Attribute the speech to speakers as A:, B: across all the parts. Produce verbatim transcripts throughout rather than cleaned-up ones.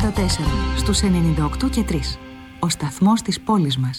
A: εβδομήντα τέσσερα στους ενενήντα οκτώ και τρία. Ο σταθμός της πόλης μας.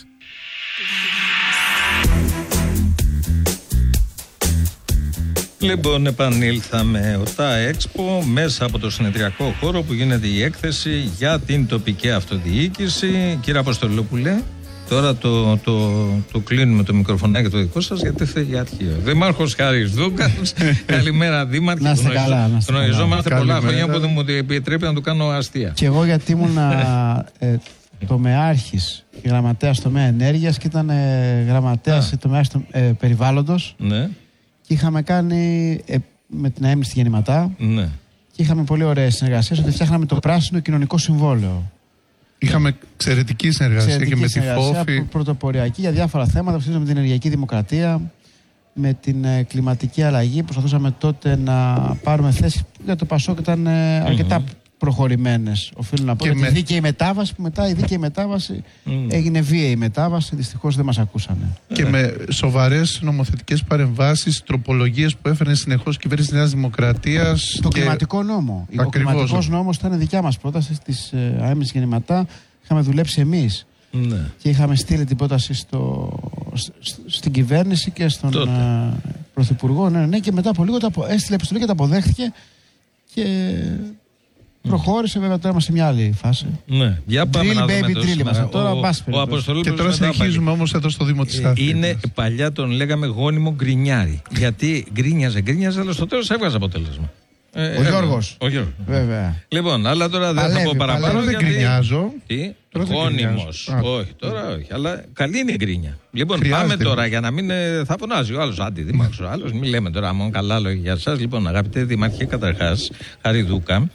B: Λοιπόν, επανήλθαμε. ΟΤΑ Expo, μέσα από το συνεδριακό χώρο που γίνεται η έκθεση για την τοπική αυτοδιοίκηση. Κύριε Αποστολόπουλε, τώρα το, το, το κλείνουμε το μικροφωνάκι το δικό σας, γιατί θέλει για αρχείο. Δήμαρχος Χάρης Δούκας. Καλημέρα, Δήμαρχε.
C: Να είστε καλά.
B: Γνωριζόμαστε πολλά χρόνια που δεν μου επιτρέπει να του κάνω αστεία.
C: Και εγώ, γιατί ήμουνα ε, τομεάρχης και γραμματέας τομέα ενέργειας και ήταν ε, γραμματέας τομέας ε, περιβάλλοντος.
B: Ναι.
C: Και είχαμε κάνει ε, με την ΑΕΜ στη Γεννηματά.
B: Ναι.
C: Και είχαμε πολύ ωραίες συνεργασίες, ότι φτιάχναμε το πράσινο κοινωνικό συμβόλαιο.
D: Είχαμε εξαιρετική συνεργασία
C: εξαιρετική
D: και με τη ΦΟΦΗ.
C: Πρωτοποριακή για διάφορα θέματα που σχετίζονται με την ενεργειακή δημοκρατία, με την ε, κλιματική αλλαγή. Προσπαθούσαμε τότε να πάρουμε θέση για το ΠΑΣΟΚ, ήταν ε, αρκετά mm-hmm. προχωρημένες. Οφείλω να πω και με... τη δίκαιη μετάβαση, που μετά η δίκαιη μετάβαση mm. έγινε βίαιη μετάβαση. Δυστυχώς δεν μας ακούσανε.
D: Και yeah. με σοβαρές νομοθετικές παρεμβάσεις, τροπολογίες που έφερνε συνεχώς η κυβέρνηση της Νέας Δημοκρατίας.
C: Το
D: και...
C: κλιματικό νόμο. Ακριβώς. Ο κλιματικός νόμος ήταν δικιά μας πρόταση της ε, ΑΕΜ της Γεννηματά. Είχαμε δουλέψει εμείς.
B: Ναι.
C: Και είχαμε στείλει την πρόταση στο, σ, στην κυβέρνηση και στον uh, Πρωθυπουργό. Ναι, ναι, και μετά από λίγο το, έστειλε επιστολή και τα αποδέχτηκε. Και προχώρησε, βέβαια, τώρα είμαστε σε μια άλλη φάση.
B: Ναι, για πάμε
C: drill,
B: να
C: baby,
B: δούμε
C: drill μας. Τώρα
B: ο,
C: ο,
B: ο
D: και τώρα συνεχίζουμε όμως εδώ στο Δήμο της Αθήνας.
B: Είναι παλιά τον λέγαμε γόνιμο γκρινιάρι. Γιατί γκρίνιαζε, γκρίνιαζε, αλλά στο τέλος έβγαζε αποτέλεσμα.
C: Ε, ο Γιώργος.
B: Ο Γιώργος.
C: Βέβαια.
B: Λοιπόν, αλλά τώρα δεν θα πω παραπάνω.
D: Δεν γκρινιάζω.
B: Τι, γόνιμος. Όχι, τώρα όχι. Αλλά καλή είναι η γκρίνια. Λοιπόν,
D: Χρειάζεται.
B: Πάμε τώρα για να μην θα φωνάζει ο άλλος αντιδήμαρχος. Ο άλλος, μην λέμε τώρα μόνο καλά λόγια για σας. Λοιπόν, αγαπητέ Δήμαρχε, καταρχάς, Χάρη Δούκα.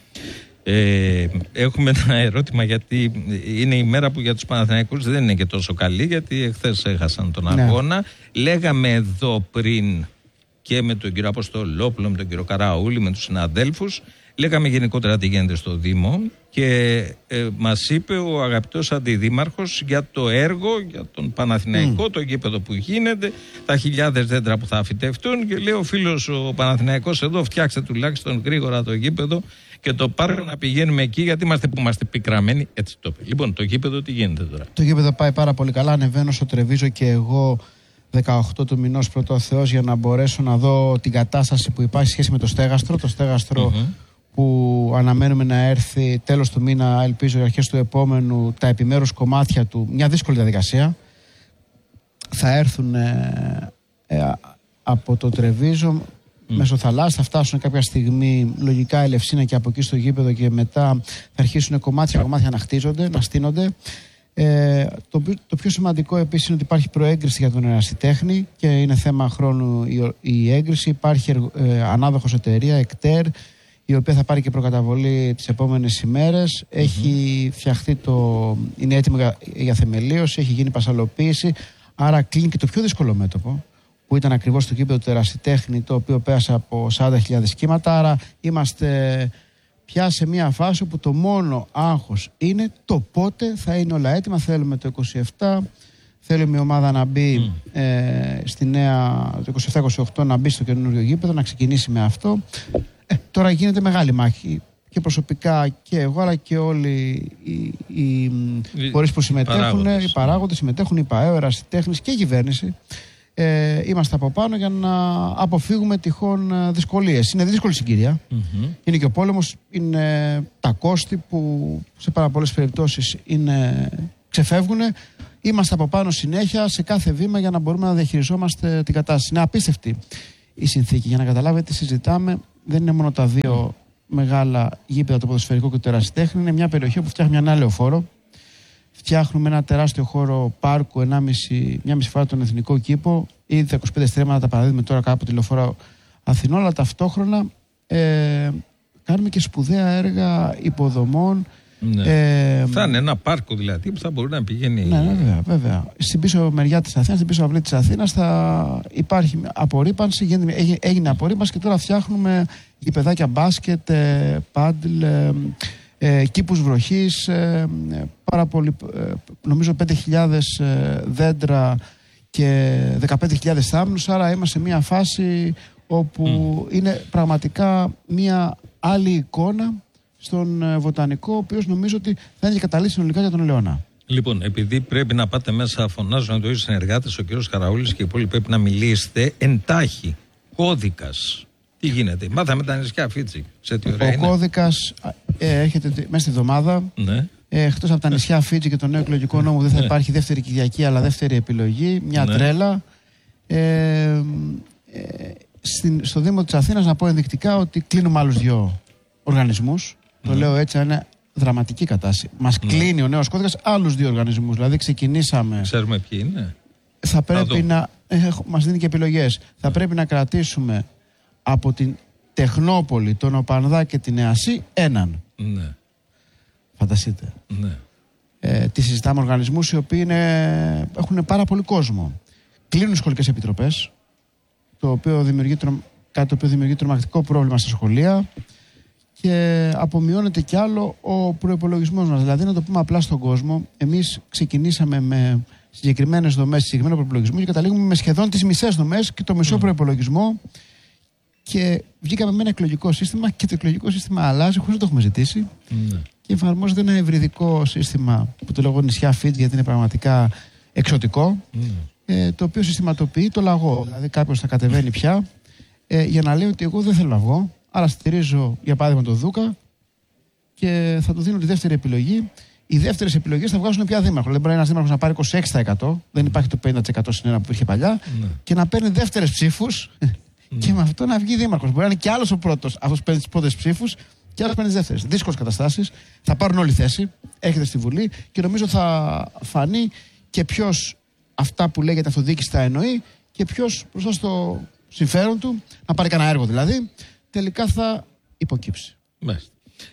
B: Ε, έχουμε ένα ερώτημα, γιατί είναι η μέρα που για τους Παναθηναϊκούς δεν είναι και τόσο καλή, γιατί εχθές έχασαν τον
C: ναι. αγώνα.
B: Λέγαμε εδώ πριν και με τον κύριο Αποστολόπουλο, με τον κύριο Καραούλη, με τους συναδέλφους, λέγαμε γενικότερα τι γίνεται στο Δήμο και ε, μας είπε ο αγαπητός αντιδήμαρχος για το έργο, για τον Παναθηναϊκό, mm. το γήπεδο που γίνεται, τα χιλιάδες δέντρα που θα φυτευτούν, και λέει ο φίλος ο Παναθηναϊκός εδώ, φτιάξτε τουλάχιστον γρήγορα το γήπεδο και το πάρω να πηγαίνουμε εκεί, γιατί είμαστε που είμαστε πικραμένοι. Έτσι το πει. Λοιπόν, το γήπεδο τι γίνεται τώρα?
C: Το γήπεδο πάει πάρα πολύ καλά. Ανεβαίνω στο Τρεβίζο και εγώ δεκαοκτώ του μηνός, πρώτο ο Θεός, για να μπορέσω να δω την κατάσταση που υπάρχει σχέση με το στέγαστρο. Το στέγαστρο mm-hmm. που αναμένουμε να έρθει τέλος του μήνα, ελπίζω, οι αρχές του επόμενου, τα επιμέρους κομμάτια του. Μια δύσκολη διαδικασία. Θα έρθουν ε, ε, από το Τρεβίζο. Mm. Μέσω θαλάσσης θα φτάσουν κάποια στιγμή λογικά Ελευσίνα και από εκεί στο γήπεδο, και μετά θα αρχίσουν κομμάτια κομμάτια να χτίζονται, να στείνονται. Ε, το, το πιο σημαντικό επίσης είναι ότι υπάρχει προέγκριση για τον ερασιτέχνη και είναι θέμα χρόνου η, η έγκριση. Υπάρχει ε, ανάδοχος εταιρεία, ΕΚΤΕΡ, η οποία θα πάρει και προκαταβολή τις επόμενες ημέρες. Mm-hmm. Έχει φτιαχτεί το. Είναι έτοιμο για, για θεμελίωση, έχει γίνει πασαλοποίηση. Άρα κλείνει και το πιο δύσκολο μέτωπο, που ήταν ακριβώς το γήπεδο του ερασιτέχνη, το οποίο πέρασε από σαράντα χιλιάδες κύματα. Άρα είμαστε πια σε μια φάση που το μόνο άγχος είναι το πότε θα είναι όλα έτοιμα. Θέλουμε το είκοσι επτά, θέλουμε η ομάδα να μπει mm. ε, στη νέα, το είκοσι επτά είκοσι οκτώ να μπει στο καινούριο γήπεδο, να ξεκινήσει με αυτό. Ε, τώρα γίνεται μεγάλη μάχη. Και προσωπικά και εγώ, αλλά και όλοι οι, οι, οι φορείς που συμμετέχουν, παράγοντες. οι παράγοντες συμμετέχουν, η ΠΑΕ, ο ερασιτέχνης και η κυβέρνηση. Ε, είμαστε από πάνω για να αποφύγουμε τυχόν δυσκολίες. Είναι δύσκολη συγκυρία. Mm-hmm. Είναι και ο πόλεμος, είναι τα κόστη που σε πάρα πολλές περιπτώσεις είναι, ξεφεύγουν. Είμαστε από πάνω συνέχεια σε κάθε βήμα για να μπορούμε να διαχειριζόμαστε την κατάσταση. Είναι απίστευτη η συνθήκη. Για να καταλάβετε τι συζητάμε, δεν είναι μόνο τα δύο μεγάλα γήπεδα, το ποδοσφαιρικό και το ερασιτέχνη. Είναι μια περιοχή που φτιάχνει μια λεωφόρο. Φτιάχνουμε ένα τεράστιο χώρο πάρκου, ενάμιση, μια μισή φορά τον εθνικό κήπο. Ήδη τα είκοσι πέντε στρέμματα τα παραδίδουμε τώρα κάπου τη λεωφόρο Αθηνών, αλλά ταυτόχρονα ε, κάνουμε και σπουδαία έργα υποδομών.
B: Ναι. Ε, θα είναι ένα πάρκο δηλαδή που θα μπορεί να πηγαίνει.
C: Ναι, ναι, βέβαια, βέβαια. Στην πίσω μεριά της Αθήνας, στην πίσω αυλή της Αθήνας θα υπάρχει απορρίπανση. Έγινε, έγινε απορρίπανση και τώρα φτιάχνουμε γηπεδάκια μπάσκετ, ε, πάντλ, ε, ε, κήπους βροχής, ε, πάρα πολύ, ε, νομίζω πέντε χιλιάδες ε, δέντρα και δεκαπέντε χιλιάδες θάμνους. Άρα είμαστε σε μια φάση όπου mm. είναι πραγματικά μια άλλη εικόνα στον ε, Βοτανικό, ο οποίος νομίζω ότι θα είναι και καταλήξει συνολικά για τον Ελαιώνα.
B: Λοιπόν, επειδή πρέπει να πάτε μέσα, φωνάζουν το ίδιο συνεργάτες, ο κύριος Καραούλης και οι υπόλοιποι πρέπει να μιλήσετε εντάχει. Κώδικας. Τι γίνεται, μάθαμε τα νησιά Φίτζη. Σε τι ωραία
C: ο
B: είναι.
C: Κώδικας ε, έρχεται μέσα στη εβδομάδα.
B: Ναι.
C: Ε, εκτός από τα νησιά Φίτζη και το νέο εκλογικό νόμο, δεν θα
B: ναι.
C: υπάρχει δεύτερη Κυριακή, αλλά δεύτερη επιλογή. Μια
B: ναι.
C: τρέλα. Ε, ε, στην, στο Δήμο της Αθήνας, να πω ενδεικτικά ότι κλείνουμε άλλους δύο οργανισμούς. Ναι. Το λέω έτσι, είναι δραματική κατάσταση. Μας ναι. κλείνει ο νέος κώδικας άλλους δύο οργανισμούς. Δηλαδή, ξεκινήσαμε.
B: Ξέρουμε ποιοι είναι.
C: Θα πρέπει να. Ε, μας δίνει και επιλογές. Ναι. Θα πρέπει να κρατήσουμε από την Τεχνόπολη, τον Οπανδά και την ΕΑΣΥ έναν.
B: Ναι.
C: Φανταστείτε.
B: Ναι.
C: Ε, τι συζητάμε οργανισμούς οι οποίοι είναι, έχουν πάρα πολύ κόσμο. Κλείνουν σχολικές επιτροπές, το οποίο δημιουργεί, κάτι το οποίο δημιουργεί τρομακτικό πρόβλημα στα σχολεία και απομειώνεται κι άλλο ο προϋπολογισμός μας. Δηλαδή, να το πούμε απλά στον κόσμο, εμείς ξεκινήσαμε με συγκεκριμένες δομές, συγκεκριμένο προϋπολογισμό και καταλήγουμε με σχεδόν τις μισές δομές και το μισό mm. προϋπολογισμό. Και βγήκαμε με ένα εκλογικό σύστημα και το εκλογικό σύστημα αλλάζει χωρίς να το έχουμε ζητήσει. Mm. Και εφαρμόζεται ένα υβριδικό σύστημα που το λέγω νησιά Φίτζη, γιατί είναι πραγματικά εξωτικό, mm. ε, το οποίο συστηματοποιεί το λαγό. Δηλαδή, κάποιος θα κατεβαίνει πια ε, για να λέει ότι εγώ δεν θέλω να βγω, άρα στηρίζω για παράδειγμα τον Δούκα και θα του δίνω τη δεύτερη επιλογή. Οι δεύτερες επιλογές θα βγάζουν πια δήμαρχο. Δεν μπορεί ένας δήμαρχος να πάρει είκοσι έξι τοις εκατό, δεν υπάρχει το πενήντα τοις εκατό συνένα που είχε παλιά, mm. και να παίρνει δεύτερες ψήφους. Και με αυτό να βγει δήμαρχος. Μπορεί να είναι και άλλος ο πρώτος, αυτός που παίρνει τις πρώτες ψήφους, και άλλος παίρνει τις δεύτερες. Δύσκολες καταστάσεις. Θα πάρουν όλη θέση. Έρχεται στη Βουλή και νομίζω θα φανεί και ποιος αυτά που λέγεται αυτοδιοίκηση τα εννοεί και ποιος μπροστά στο συμφέρον του, να πάρει κανένα έργο δηλαδή, τελικά θα υποκύψει.
B: Μάλιστα.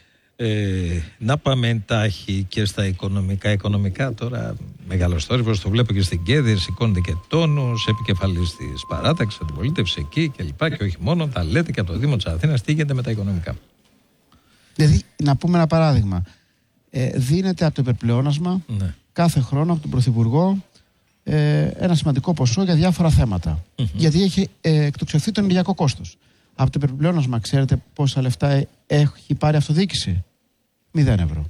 B: Ε, να πάμε εντάχει και στα οικονομικά. Οικονομικά τώρα μεγάλος θόρυβος, το βλέπω και στην Κέδη, σηκώνεται και τόνους, επικεφαλής της παράταξης, αντιπολίτευσης εκεί και λοιπά, και όχι μόνο, τα λέτε και από το Δήμο της Αθήνας. Τι γίνεται με τα οικονομικά?
C: Δηλαδή, να πούμε ένα παράδειγμα. Ε, δίνεται από το υπερπλεόνασμα ναι. κάθε χρόνο από τον Πρωθυπουργό ε, ένα σημαντικό ποσό για διάφορα θέματα. Mm-hmm. Γιατί έχει ε, εκτοξευθεί το ενεργειακό κόστος. Από το υπερπλεόνασμα, ξέρετε πόσα λεφτά έχει πάρει η αυτοδιοίκηση? Μηδέν ευρώ.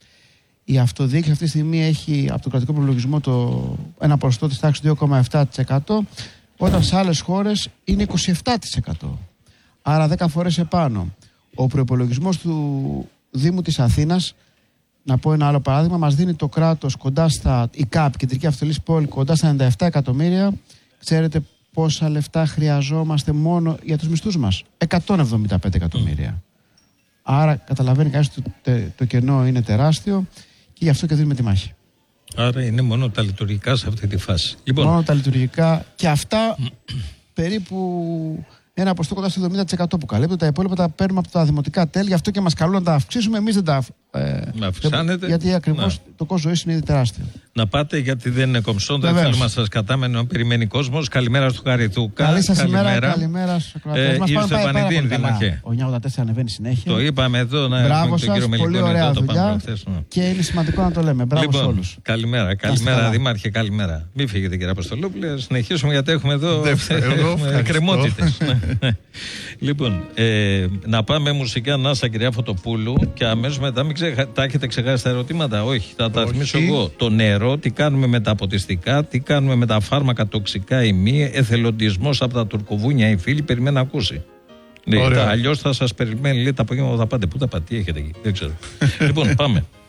C: Η αυτοδιοίκηση αυτή τη στιγμή έχει από τον κρατικό προπολογισμό το, ένα ποσοστό της τάξης δύο κόμμα επτά τοις εκατό, όταν σε άλλες χώρες είναι είκοσι επτά τοις εκατό. Άρα δέκα φορές επάνω. Ο προϋπολογισμός του Δήμου της Αθήνας, να πω ένα άλλο παράδειγμα, μας δίνει το κράτος κοντά στα, η ΚΑΠ, Κεντρική Αυτολής Πόλη, κοντά στα ενενήντα επτά εκατομμύρια. Ξέρετε πόσα λεφτά χρειαζόμαστε μόνο για τους μισθούς μας? εκατόν εβδομήντα πέντε εκατομμύρια. Mm. Άρα καταλαβαίνει κανείς ότι το, το κενό είναι τεράστιο και γι' αυτό και δίνουμε τη μάχη.
B: Άρα είναι μόνο τα λειτουργικά σε αυτή τη φάση. Λοιπόν.
C: Μόνο τα λειτουργικά και αυτά περίπου ένα ποσοστό κοντά στο εβδομήντα τοις εκατό που καλύπτουν. Τα υπόλοιπα τα παίρνουμε από τα δημοτικά τέλη, γι' αυτό και μας καλούν να τα αυξήσουμε. Εμείς δεν τα ε,
B: αυξάνετε.
C: Γιατί ακριβώς το κόστος ζωής είναι ήδη τεράστιο.
B: Να πάτε, γιατί δεν είναι κομψό, δεν θέλουμε να σας κατάμενε να περιμένει κόσμος. Καλημέρα στο Χαριτούκα.
C: Καλή σας ημέρα, καλημέρα στους ακροατές μας.
B: Ήρθε Πανεδίν, Δήμαρχε.
C: Ο εννιακόσια ογδόντα τέσσερα ανεβαίνει συνέχεια.
B: Το είπαμε εδώ, να
C: μπράβο
B: έχουμε τον κύριο
C: πολύ ωραία δουλειά
B: το
C: και είναι σημαντικό να το λέμε. Μπράβο
B: λοιπόν,
C: σε όλους.
B: Καλημέρα, καλημέρα Δήμαρχε, καλημέρα. Μην φύγετε κύριε Αποστολόπουλε, συνεχίσουμε γιατί έχουμε εδώ εκκρεμότητες. Λοιπόν, ε, να πάμε μουσική ανάσα, κυρία Φωτοπούλου, και αμέσως μετά μην ξεχα... τα έχετε ξεχάσει τα ερωτήματα. Όχι, θα τα θυμίσω εγώ. Το νερό, τι κάνουμε με τα αποτιστικά, τι κάνουμε με τα φάρμακα τοξικά ή μη, εθελοντισμός από τα τουρκοβούνια οι φίλοι, περιμένει να ακούσει. Αλλιώς θα σας περιμένει, λέει, τα απόγευμα θα πάτε. Πού τα πάτε, τι έχετε εκεί, δεν ξέρω. Λοιπόν, πάμε.